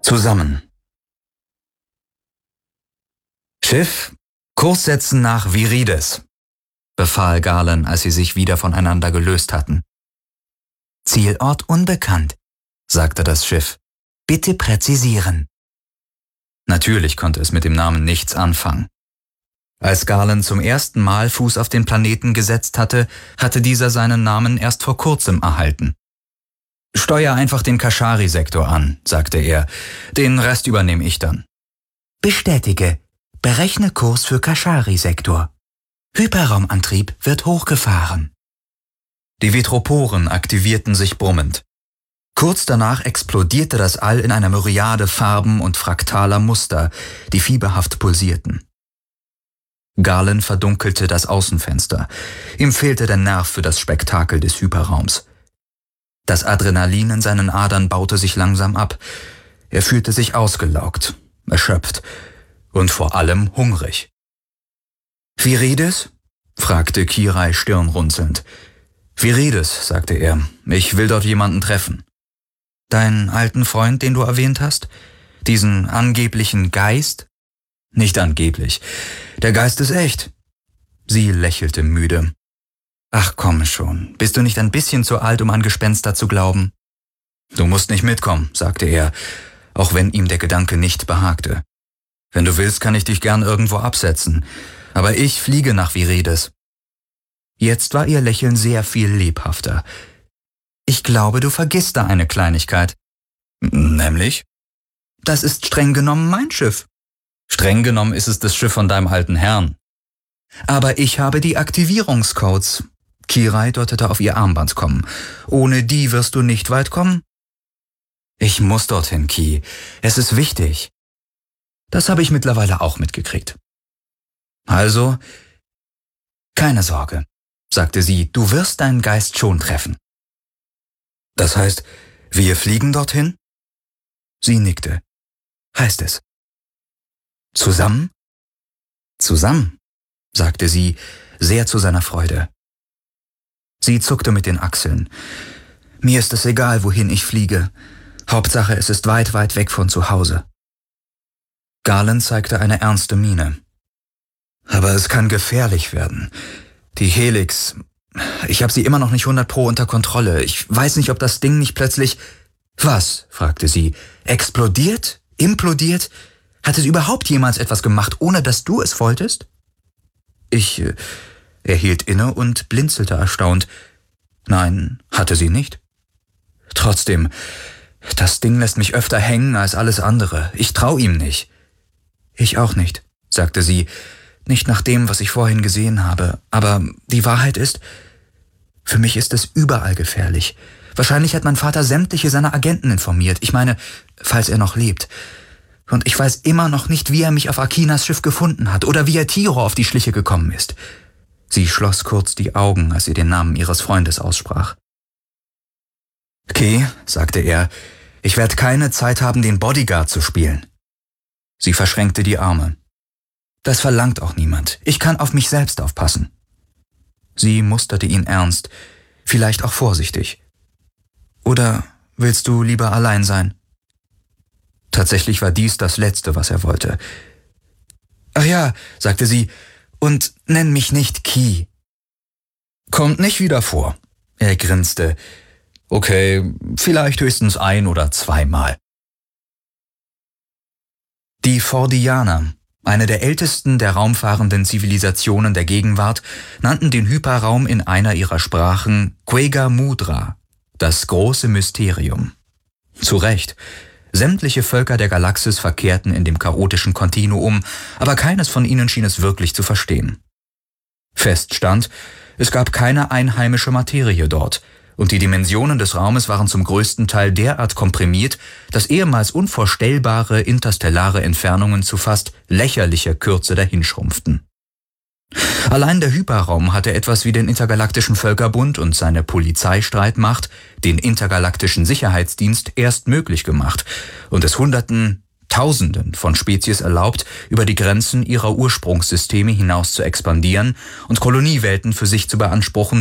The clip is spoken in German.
Zusammen. Schiff, Kurs setzen nach Viridis, befahl Galen, als sie sich wieder voneinander gelöst hatten. Zielort unbekannt, sagte das Schiff. Bitte präzisieren. Natürlich konnte es mit dem Namen nichts anfangen. Als Galen zum ersten Mal Fuß auf den Planeten gesetzt hatte, hatte dieser seinen Namen erst vor kurzem erhalten. »Steuer einfach den Kashari-Sektor an«, sagte er. »Den Rest übernehme ich dann.« »Bestätige. Berechne Kurs für Kashari-Sektor. Hyperraumantrieb wird hochgefahren.« Die Vitroporen aktivierten sich brummend. Kurz danach explodierte das All in einer Myriade Farben und fraktaler Muster, die fieberhaft pulsierten. Galen verdunkelte das Außenfenster. Ihm fehlte der Nerv für das Spektakel des Hyperraums. Das Adrenalin in seinen Adern baute sich langsam ab. Er fühlte sich ausgelaugt, erschöpft und vor allem hungrig. »Viridis?« fragte Kirai stirnrunzelnd. »Viridis«, sagte er. »Ich will dort jemanden treffen.« »Deinen alten Freund, den du erwähnt hast? Diesen angeblichen Geist?« »Nicht angeblich. Der Geist ist echt.« Sie lächelte müde. »Ach komm schon, bist du nicht ein bisschen zu alt, um an Gespenster zu glauben?« »Du musst nicht mitkommen«, sagte er, auch wenn ihm der Gedanke nicht behagte. »Wenn du willst, kann ich dich gern irgendwo absetzen, aber ich fliege nach Viridis.« Jetzt war ihr Lächeln sehr viel lebhafter. »Ich glaube, du vergisst da eine Kleinigkeit.« »Nämlich?« »Das ist streng genommen mein Schiff.« »Streng genommen ist es das Schiff von deinem alten Herrn.« »Aber ich habe die Aktivierungscodes.« Kirai deutete auf ihr Armband kommen. »Ohne die wirst du nicht weit kommen.« »Ich muss dorthin, Ki. Es ist wichtig.« »Das habe ich mittlerweile auch mitgekriegt.« »Also, keine Sorge«, sagte sie, »du wirst deinen Geist schon treffen.« »Das heißt, wir fliegen dorthin?« Sie nickte. »Heißt es.« »Zusammen?« »Zusammen«, sagte sie, sehr zu seiner Freude. Sie zuckte mit den Achseln. »Mir ist es egal, wohin ich fliege. Hauptsache, es ist weit, weit weg von zu Hause.« Galen zeigte eine ernste Miene. »Aber es kann gefährlich werden. Die Helix, ich habe sie immer noch nicht 100% unter Kontrolle. Ich weiß nicht, ob das Ding nicht plötzlich...« »Was?« fragte sie. »Explodiert? Implodiert? Hat es überhaupt jemals etwas gemacht, ohne dass du es wolltest?« Er hielt inne und blinzelte erstaunt. »Nein, hatte sie nicht.« »Trotzdem, das Ding lässt mich öfter hängen als alles andere. Ich trau ihm nicht.« »Ich auch nicht«, sagte sie. »Nicht nach dem, was ich vorhin gesehen habe. Aber die Wahrheit ist, für mich ist es überall gefährlich. Wahrscheinlich hat mein Vater sämtliche seiner Agenten informiert. Ich meine, falls er noch lebt. Und ich weiß immer noch nicht, wie er mich auf Akinas Schiff gefunden hat oder wie er Tiro auf die Schliche gekommen ist.« Sie schloss kurz die Augen, als sie den Namen ihres Freundes aussprach. »Ki«, sagte er, »ich werde keine Zeit haben, den Bodyguard zu spielen.« Sie verschränkte die Arme. »Das verlangt auch niemand. Ich kann auf mich selbst aufpassen.« Sie musterte ihn ernst, vielleicht auch vorsichtig. »Oder willst du lieber allein sein?« Tatsächlich war dies das Letzte, was er wollte. »Ach ja«, sagte sie, »und nenn mich nicht Ki.« »Kommt nicht wieder vor.« Er grinste. »Okay, vielleicht höchstens 1 oder 2 Mal.« Die Fordianer, eine der ältesten der raumfahrenden Zivilisationen der Gegenwart, nannten den Hyperraum in einer ihrer Sprachen Quega Mudra, das große Mysterium. Zu Recht. Sämtliche Völker der Galaxis verkehrten in dem chaotischen Kontinuum, aber keines von ihnen schien es wirklich zu verstehen. Fest stand, es gab keine einheimische Materie dort, und die Dimensionen des Raumes waren zum größten Teil derart komprimiert, dass ehemals unvorstellbare interstellare Entfernungen zu fast lächerlicher Kürze dahinschrumpften. Allein der Hyperraum hatte etwas wie den Intergalaktischen Völkerbund und seine Polizeistreitmacht, den Intergalaktischen Sicherheitsdienst, erst möglich gemacht und es Hunderten, Tausenden von Spezies erlaubt, über die Grenzen ihrer Ursprungssysteme hinaus zu expandieren und Koloniewelten für sich zu beanspruchen,